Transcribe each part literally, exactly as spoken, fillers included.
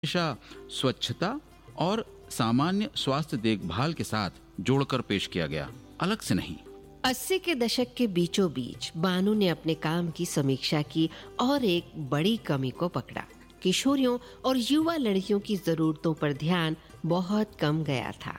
हमेशा स्वच्छता और सामान्य स्वास्थ्य देखभाल के साथ जोड़कर पेश किया गया, अलग से नहीं। अस्सी के दशक के बीचों बीच बानू ने अपने काम की समीक्षा की और एक बड़ी कमी को पकड़ा। किशोरियों और युवा लड़कियों की जरूरतों पर ध्यान बहुत कम गया था।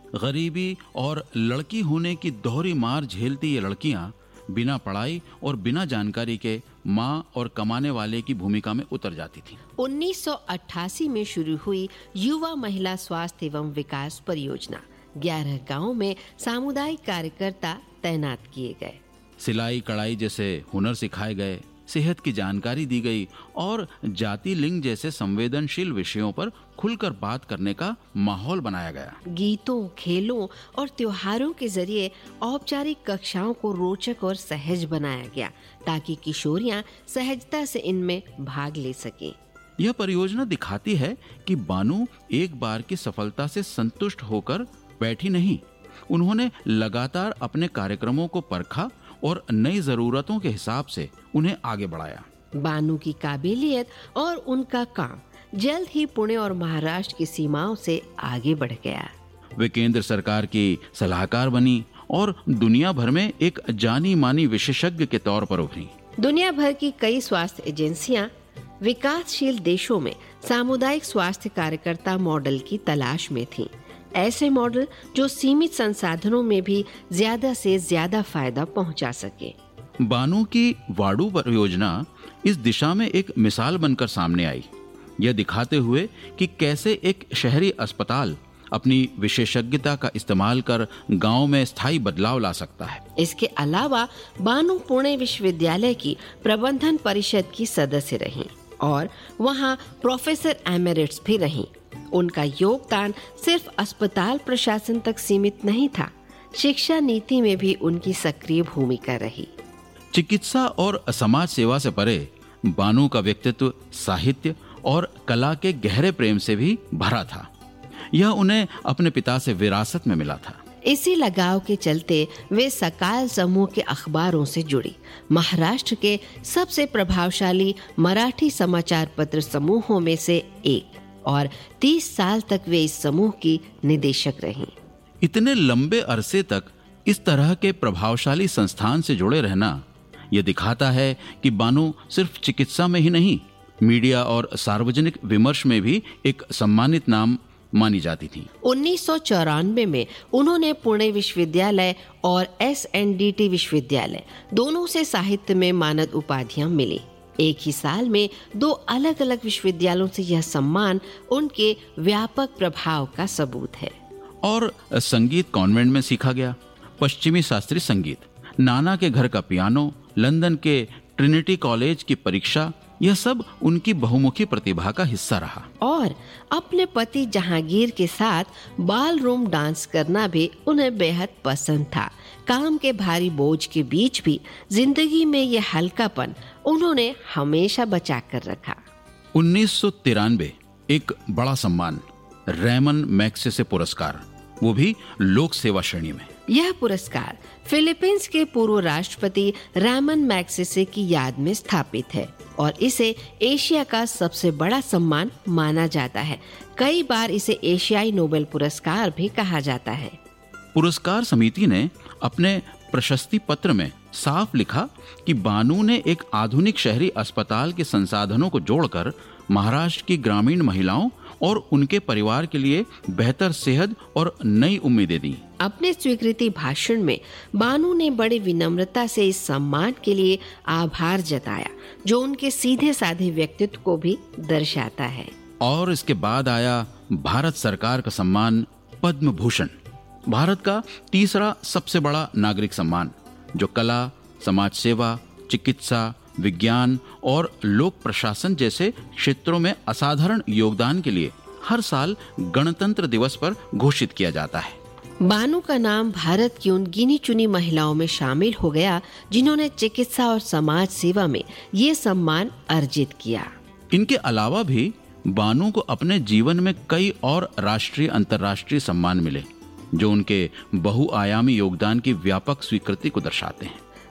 गरीबी और लड़की होने की दोहरी मार झेलती ये लड़कियां बिना पढ़ाई और बिना जानकारी के माँ और कमाने वाले की भूमिका में उतर जाती थीं। उन्नीस सौ अट्ठासी में शुरू हुई युवा महिला स्वास्थ्य एवं विकास परियोजना। ग्यारह गांवों में सामुदायिक कार्यकर्ता तैनात किए गए। सिलाई कढ़ाई जैसे हुनर सिखाए गए, सेहत की जानकारी दी गई और जाति लिंग जैसे संवेदनशील विषयों पर खुलकर बात करने का माहौल बनाया गया। गीतों, खेलों और त्योहारों के जरिए औपचारिक कक्षाओं को रोचक और सहज बनाया गया ताकि किशोरियां सहजता से इनमें भाग ले सकें। यह परियोजना दिखाती है कि बानू एक बार की सफलता से संतुष्ट होकर बैठी नहीं। उन्होंने लगातार अपने कार्यक्रमों को परखा और नई जरूरतों के हिसाब से उन्हें आगे बढ़ाया। बानू की काबिलियत और उनका काम जल्द ही पुणे और महाराष्ट्र की सीमाओं से आगे बढ़ गया। वे केंद्र सरकार की सलाहकार बनी और दुनिया भर में एक जानी मानी विशेषज्ञ के तौर पर उभरी। दुनिया भर की कई स्वास्थ्य एजेंसियां विकासशील देशों में सामुदायिक स्वास्थ्य कार्यकर्ता मॉडल की तलाश में थीं। ऐसे मॉडल जो सीमित संसाधनों में भी ज्यादा से ज्यादा फायदा पहुंचा सके। बानू की वाडू परियोजना इस दिशा में एक मिसाल बनकर सामने आई, यह दिखाते हुए कि कैसे एक शहरी अस्पताल अपनी विशेषज्ञता का इस्तेमाल कर गांव में स्थायी बदलाव ला सकता है। इसके अलावा बानू पुणे विश्वविद्यालय की प्रबंधन परिषद की सदस्य रहीं और वहां प्रोफेसर एमेरिट्स भी रहीं। उनका योगदान सिर्फ अस्पताल प्रशासन तक सीमित नहीं था, शिक्षा नीति में भी उनकी सक्रिय भूमिका रही। चिकित्सा और समाज सेवा से परे बानू का व्यक्तित्व साहित्य और कला के गहरे प्रेम से भी भरा था। यह उन्हें अपने पिता से विरासत में मिला था। इसी लगाव के चलते वे सकाल समूह के अखबारों से जुड़ी। महाराष्ट्र के सबसे प्रभावशाली मराठी समाचार पत्र समूहों में से एक और तीस साल तक वे इस समूह की निदेशक रहीं। इतने लंबे अरसे तक इस तरह के प्रभावशाली संस्थान से जुड़े रहना यह दिखाता है कि बानू सिर्फ चिकित्सा में ही नहीं, मीडिया और सार्वजनिक विमर्श में भी एक सम्मानित नाम मानी जाती थी। उन्नीस सौ चौरानवे में उन्होंने पुणे विश्वविद्यालय और एस एन डी टी विश्वविद्यालय दोनों से साहित्य में मानद उपाधियां मिली। एक ही साल में दो अलग अलग विश्वविद्यालयों से यह सम्मान उनके व्यापक प्रभाव का सबूत है। और संगीत कॉन्वेंट में सीखा गया, पश्चिमी शास्त्रीय संगीत, नाना के घर का पियानो, लंदन के ट्रिनिटी कॉलेज की परीक्षा, यह सब उनकी बहुमुखी प्रतिभा का हिस्सा रहा। और अपने पति जहांगीर के साथ बाल रूम डांस करना भी उन्हें बेहद पसंद था। काम के भारी बोझ के बीच भी जिंदगी में यह हल्कापन उन्होंने हमेशा बचा कर रखा। उन्नीस सौ तिरानवे एक बड़ा सम्मान, रेमन मैग्सेसे पुरस्कार, वो भी लोक सेवा श्रेणी में। यह पुरस्कार फिलीपींस के पूर्व राष्ट्रपति रेमन मैग्सेसे की याद में स्थापित है और इसे एशिया का सबसे बड़ा सम्मान माना जाता है। कई बार इसे एशियाई नोबेल पुरस्कार भी कहा जाता है। पुरस्कार समिति ने अपने प्रशस्ति पत्र में साफ लिखा कि बानू ने एक आधुनिक शहरी अस्पताल के संसाधनों को जोड़कर महाराष्ट्र की ग्रामीण महिलाओं और उनके परिवार के लिए बेहतर सेहत और नई उम्मीदें दी। अपने स्वीकृति भाषण में बानू ने बड़ी विनम्रता से इस सम्मान के लिए आभार जताया, जो उनके सीधे साधे व्यक्तित्व को भी दर्शाता है। और इसके बाद आया भारत सरकार का सम्मान पद्म भूषण, भारत का तीसरा सबसे बड़ा नागरिक सम्मान, जो कला, समाज सेवा, चिकित्सा, विज्ञान और लोक प्रशासन जैसे क्षेत्रों में असाधारण योगदान के लिए हर साल गणतंत्र दिवस पर घोषित किया जाता है। बानू का नाम भारत की उन गिनी चुनी महिलाओं में शामिल हो गया जिन्होंने चिकित्सा और समाज सेवा में ये सम्मान अर्जित किया। इनके अलावा भी बानू को अपने जीवन में कई और राष्ट्रीय अंतर्राष्ट्रीय सम्मान मिले, जो उनके बहुआयामी योगदान की व्यापक स्वीकृति को दर्शाते हैं।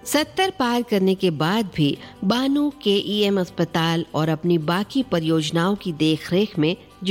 सत्तर पार करने के बाद भी बानू के ई एम अस्पताल और अपनी बाकी परियोजनाओं की देखरेख में